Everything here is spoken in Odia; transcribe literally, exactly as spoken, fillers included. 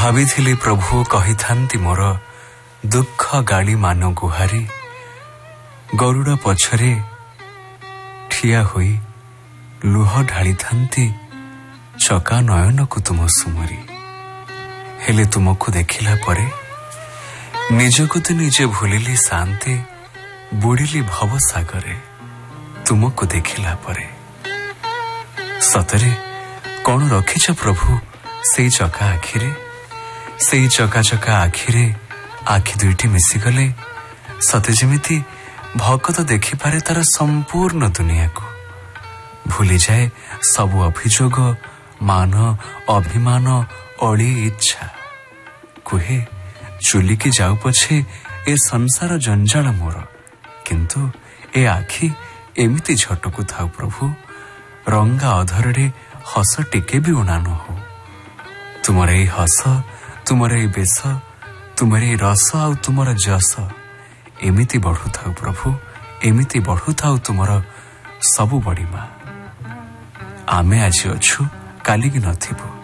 ଭାବିଥିଲି ପ୍ରଭୁ କହିଥାନ୍ତି ମୋର ଦୁଃଖ ଗାଳି ମାନ ଗୁହାରି, ଗରୁଡ଼ ପଛରେ ଠିଆ ହୋଇ ଲୁହ ଢାଳିଥାନ୍ତି ଚକା ନୟନକୁ ତୁମ ସୁମରି। ହେଲେ ତୁମକୁ ଦେଖିଲା ପରେ ନିଜକୁ ତ ନିଜେ ଭୁଲିଲି ଶାନ୍ତେ, ବୁଡ଼ିଲି ଭବ ସାଗରେ ତୁମକୁ ଦେଖିଲା ପରେ। ସତରେ କଣ ରଖିଛ ପ୍ରଭୁ ସେଇ ଚକା ଆଖିରେ? ସେଇ ଚକା ଚକା ଆଖିରେ ଆଖି ଦୁଇଟି ମିଶିଗଲେ ସତେ ଯେମିତି ଭକତ ଦେଖିପାରେ ତାର ସମ୍ପୂର୍ଣ୍ଣ ଦୁନିଆକୁ, ଭୁଲିଯାଏ ସବୁ ଅଭିଯୋଗ, ମାନ, ଅଭିମାନ, ଅଳି, ଇଚ୍ଛା। କୁହେ ଚୁଲିକି ଯାଉ ପଛେ ଏ ସଂସାର ଜଞ୍ଜାଳ ମୋର, କିନ୍ତୁ ଏ ଆଖି ଏମିତି ଝଟକୁ ଥାଉ ପ୍ରଭୁ, ରଙ୍ଗା ଅଧରରେ ହସ ଟିକେ ବି ଉଣା ନ ହଉ। ତୁମର ଏଇ ହସ, ତୁମର ଏଇ ବେଶ, ତୁମର ଏଇ ରସ ଆଉ ତୁମର ଯଶ ଏମିତି ବଢୁଥାଉ ପ୍ରଭୁ, ଏମିତି ବଢୁଥାଉ ତୁମର ସବୁ ବଡ଼ିମା। ଆମେ ଆଜି ଅଛୁ, କାଲିକି ନଥିବୁ।